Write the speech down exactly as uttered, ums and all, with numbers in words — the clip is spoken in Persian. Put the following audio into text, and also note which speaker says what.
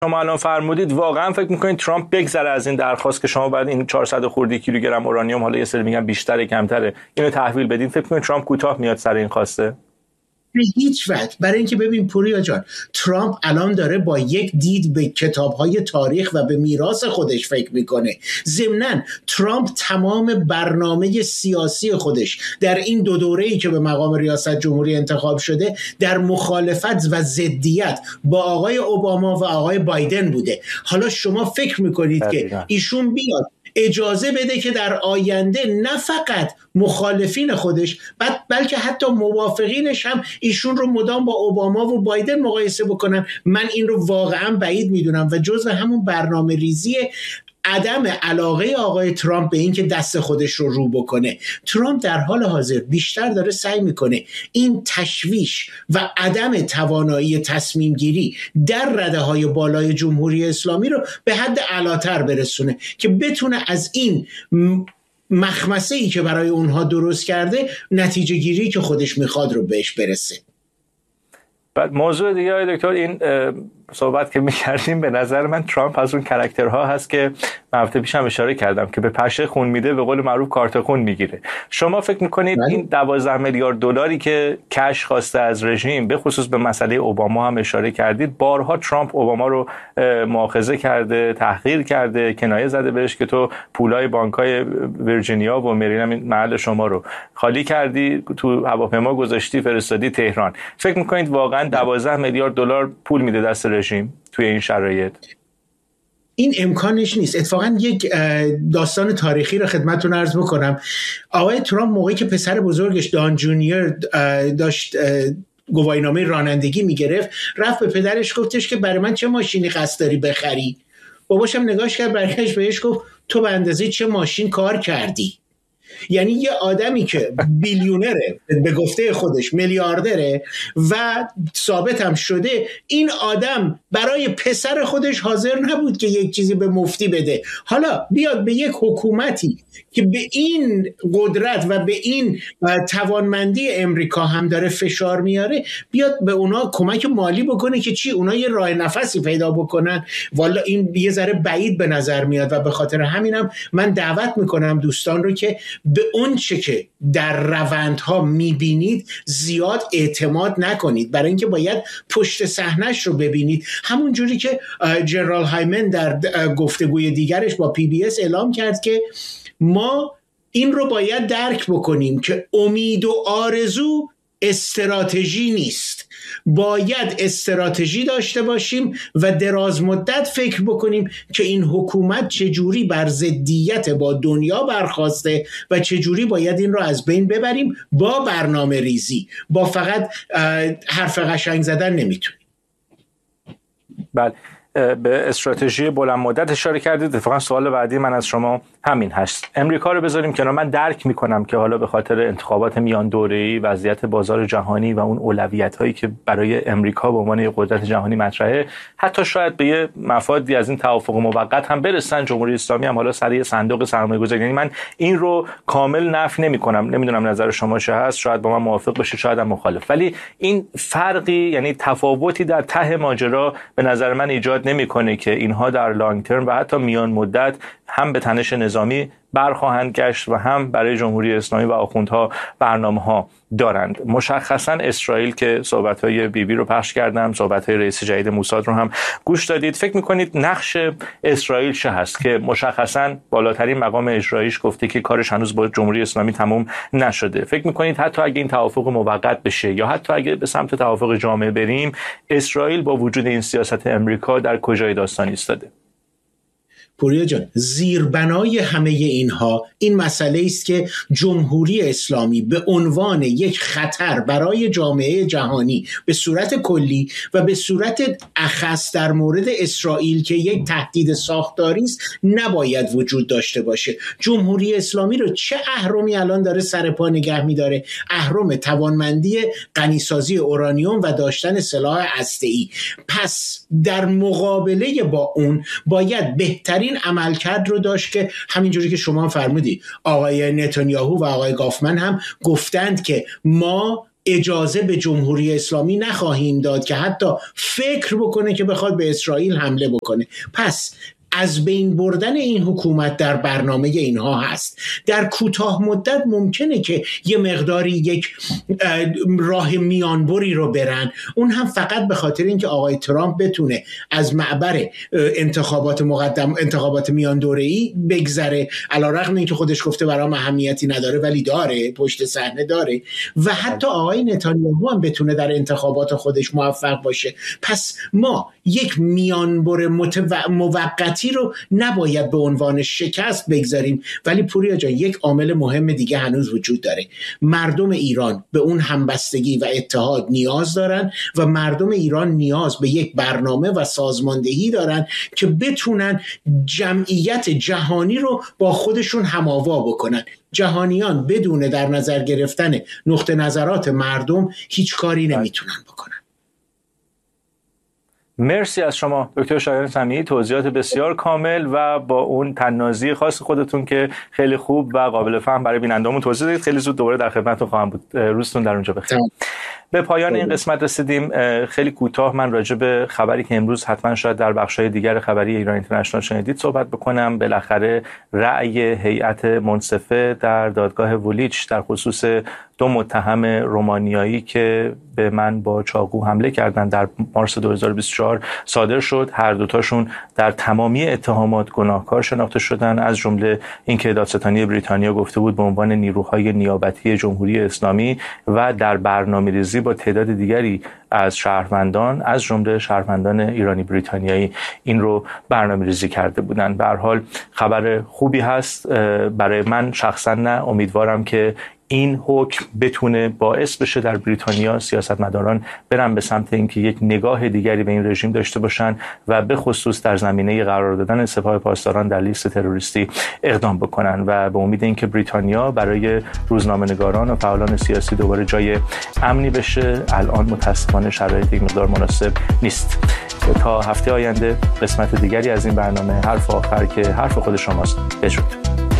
Speaker 1: شما الان فرمودید واقعا فکر میکنید ترامپ بگذره از این درخواست که شما بعد این چهارصد خورده کیلوگرم اورانیوم، حالا یه سری میگن بیشتره کمتره، اینو تحویل بدین؟ فکر میکنید ترامپ کوتاه میاد سر این خواسته؟
Speaker 2: به هیچ وجه. برای اینکه ببین پوریا جان، ترامپ الان داره با یک دید به کتاب‌های تاریخ و به میراث خودش فکر میکنه. ضمناً ترامپ تمام برنامه سیاسی خودش در این دو دوره‌ای که به مقام ریاست جمهوری انتخاب شده در مخالفت و ضدیت با آقای اوباما و آقای بایدن بوده. حالا شما فکر میکنید که ایشون بیاد اجازه بده که در آینده نه فقط مخالفین خودش بلکه حتی موافقینش هم ایشون رو مدام با اوباما و بایدن مقایسه بکنن؟ من این رو واقعا بعید میدونم و جزو همون برنامه ریزی عدم علاقه آقای ترامپ به این که دست خودش رو رو بکنه. ترامپ در حال حاضر بیشتر داره سعی میکنه این تشویش و عدم توانایی تصمیم گیری در رده های بالای جمهوری اسلامی رو به حد اعلاتر برسونه که بتونه از این مخمسه ای که برای اونها درست کرده نتیجه گیری که خودش میخواد رو بهش برسه.
Speaker 1: بعد موضوع دیگه آقای دکتر، این صحبت که می‌کردیم به نظر من ترامپ از اون کاراکترها هست که هفته پیش هم اشاره کردم که به پشه خون میده، به قول معروف کارت خون میگیره. شما فکر میکنید این دوازده میلیارد دلاری که کش خواسته از رژیم، به خصوص به مسئله اوباما هم اشاره کردید، بارها ترامپ اوباما رو مؤاخذه کرده، تحقیر کرده، کنایه زده بهش که تو پولای بانکای ویرجینیا و مریلند محل شما رو خالی کردی، تو هواپیما گذاشتی فرستادی تهران. فکر میکنید واقعا دوازده میلیارد دلار پول میده دست رژیم توی این شرایط؟
Speaker 2: این امکانش نیست. اتفاقا یک داستان تاریخی رو خدمتتون عرض بکنم. آقای ترامپ موقعی که پسر بزرگش دان جونیور داشت گواهینامه رانندگی میگرفت، رفت به پدرش گفتش که برای من چه ماشینی قصد داری بخری؟ باباش هم نگاش کرد، برگشت بهش گفت تو به اندازه چه ماشین کار کردی؟ یعنی یه آدمی که بیلیونره، به گفته خودش میلیاردره و ثابت هم شده، این آدم برای پسر خودش حاضر نبود که یک چیزی به مفتی بده. حالا بیاد به یک حکومتی که به این قدرت و به این توانمندی امریکا هم داره فشار میاره، بیاد به اونا کمک مالی بکنه که چی؟ اونا یه راه نفسی پیدا بکنن. والا این یه ذره بعید به نظر میاد و به خاطر همینم من دعوت میکنم دوستان رو که به اون چه که در روندها میبینید زیاد اعتماد نکنید، برای اینکه باید پشت صحنه‌اش رو ببینید. همون جوری که جنرال هایمن در گفتگوی دیگرش با پی بی اس اعلام کرد که ما این رو باید درک بکنیم که امید و آرزو استراتژی نیست، باید استراتژی داشته باشیم و دراز مدت فکر بکنیم که این حکومت چجوری بر ضدیت با دنیا برخواسته و چجوری باید این رو از بین ببریم با برنامه ریزی. با فقط حرف قشنگ زدن نمیتونیم.
Speaker 1: بله، به استراتژی بلند مدت اشاره کردید. اتفاقا سوال بعدی من از شما همین هست. امریکا رو بذاریم کنار. من درک میکنم که حالا به خاطر انتخابات میان دوره‌ای، وضعیت بازار جهانی و اون اولویت‌هایی که برای امریکا به عنوان یک قدرت جهانی مطرحه، حتی شاید به یه مفادی از این توافق موقت هم برسن. جمهوری اسلامی هم حالا سر یه صندوق سرمایه‌گذاری، یعنی من این رو کامل نفی نمی‌کنم. نمیدونم نظر شما چه هست، شاید با من موافق باشید، شاید هم مخالف. ولی این فرقی، یعنی تفاوتی در ته ماجرا به نظر من ایجاد نمی‌کنه که اینها در لانگ ترم و حتی میان مدت هم به تنش نظامی برخواهند گشت و هم برای جمهوری اسلامی و آخوندها برنامه‌ها دارند. مشخصا اسرائیل که صحبت‌های بی بی رو پخش کردم، صحبت‌های رئیس جدید موساد رو هم گوش دادید. فکر می‌کنید نقش اسرائیل چه هست که مشخصا بالاترین مقام اجراییش گفته که کارش هنوز با جمهوری اسلامی تموم نشده؟ فکر می‌کنید حتی اگه این توافق موقت بشه یا حتی اگه به سمت توافق جامع بریم، اسرائیل با وجود این سیاست امریکا در کجای داستان ایستاده؟
Speaker 2: پوریا جان، زیربنای همه اینها این مسئله است که جمهوری اسلامی به عنوان یک خطر برای جامعه جهانی به صورت کلی و به صورت اخص در مورد اسرائیل که یک تهدید ساختاری است نباید وجود داشته باشه. جمهوری اسلامی رو چه اهرمی الان داره سر پا نگه می‌داره؟ اهرم توانمندی غنیسازی اورانیوم و داشتن سلاح هسته‌ای. پس در مقابله با اون باید بهترین عملکرد رو داشت که همینجوری که شما فرمودی آقای نتانیاهو و آقای گافمن هم گفتند که ما اجازه به جمهوری اسلامی نخواهیم داد که حتی فکر بکنه که بخواد به اسرائیل حمله بکنه. پس از بین بردن این حکومت در برنامه اینها هست. در کوتاه مدت ممکنه که یه مقداری یک راه میانبری رو برن، اون هم فقط به خاطر اینکه آقای ترامپ بتونه از معبر انتخابات مقدم انتخابات میان دوره‌ای بگذره، علیرغم اینکه خودش گفته برام اهمیتی نداره ولی داره، پشت صحنه داره، و حتی آقای نتانیاهو هم بتونه در انتخابات خودش موفق باشه. پس ما یک میانبر موقتی رو نباید به عنوان شکست بگذاریم. ولی پوریا جان، یک عامل مهم دیگه هنوز وجود داره. مردم ایران به اون همبستگی و اتحاد نیاز دارن و مردم ایران نیاز به یک برنامه و سازماندهی دارن که بتونن جمعیت جهانی رو با خودشون هم‌آوا بکنن. جهانیان بدون در نظر گرفتن نقطه نظرات مردم هیچ کاری نمیتونن بکنن.
Speaker 1: مرسی از شما دکتر شایان سمیعی، توضیحات بسیار کامل و با اون طنازی خاص خودتون که خیلی خوب و قابل فهم برای بیننده‌مون توضیح دادید. خیلی زود دوباره در خدمتتون خواهم بود. روزتون در اونجا بخیر. به پایان این قسمت رسیدیم. خیلی کوتاه من راجع به خبری که امروز حتما شاید در بخش‌های دیگر خبری ایران اینترنشنال شنیدید صحبت بکنم. بالاخره رأی هیئت منصفه در دادگاه وولیچ در خصوص دو متهم رومانیایی که به من با چاقو حمله کردند در مارس دو هزار و بیست و چهار صادر شد. هر دوتاشون در تمامی اتهامات گناهکار شناخته شدند، از جمله اینکه دادستانی بریتانیا گفته بود به عنوان نیروهای نیابتی جمهوری اسلامی و در برنامه‌ریزی با تعداد دیگری از شهروندان از جمله شهروندان ایرانی بریتانیایی این رو برنامه‌ریزی کرده بودند. به هر حال خبر خوبی هست برای من شخصا. نه، امیدوارم که این حکم بتونه باعث بشه در بریتانیا سیاستمداران برن به سمت اینکه یک نگاه دیگری به این رژیم داشته باشن و به خصوص در زمینه قرار دادن سپاه پاسداران در لیست تروریستی اقدام بکنن و به امید اینکه بریتانیا برای روزنامه‌نگاران و فعالان سیاسی دوباره جای امنی بشه. الان متاسفانه شرایط یک مقدار مناسب نیست. تا هفته آینده قسمت دیگری از این برنامه حرف آخر که حرف خود شماست. بدرود.